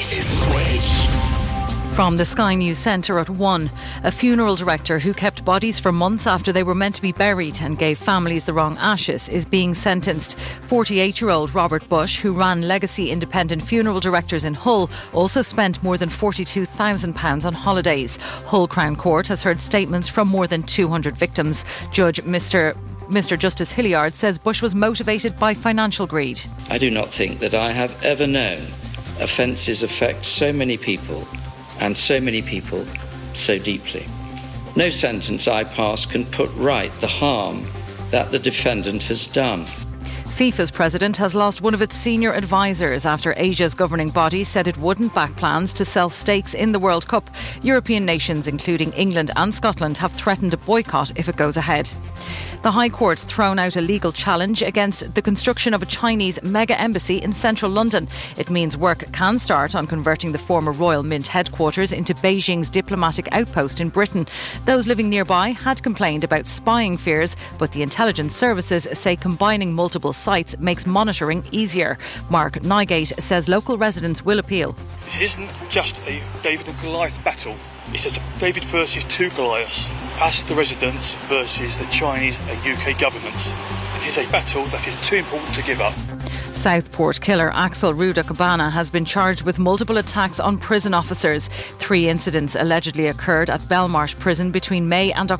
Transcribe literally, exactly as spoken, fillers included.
This is Switch. From the Sky News Centre at one, a funeral director who kept bodies for months after they were meant to be buried and gave families the wrong ashes is being sentenced. forty-eight-year-old Robert Bush, who ran Legacy Independent Funeral Directors in Hull, also spent more than forty-two thousand pounds on holidays. Hull Crown Court has heard statements from more than two hundred victims. Judge Mr Mr Justice Hilliard says Bush was motivated by financial greed. I do not think that I have ever known offences affect so many people and so many people so deeply. No sentence I pass can put right the harm that the defendant has done. FIFA's president has lost one of its senior advisors after Asia's governing body said it wouldn't back plans to sell stakes in the World Cup. European nations, including England and Scotland, have threatened a boycott if it goes ahead. The High Court's thrown out a legal challenge against the construction of a Chinese mega embassy in central London. It means work can start on converting the former Royal Mint headquarters into Beijing's diplomatic outpost in Britain. Those living nearby had complained about spying fears, but the intelligence services say combining multiple sites makes monitoring easier. Mark Nygate says local residents will appeal. It isn't just a David and Goliath battle. It is a David versus two Goliaths, us the residents versus the Chinese and U K governments. It is a battle that is too important to give up. Southport killer Axel Rudakabana has been charged with multiple attacks on prison officers. Three incidents allegedly occurred at Belmarsh Prison between May and October.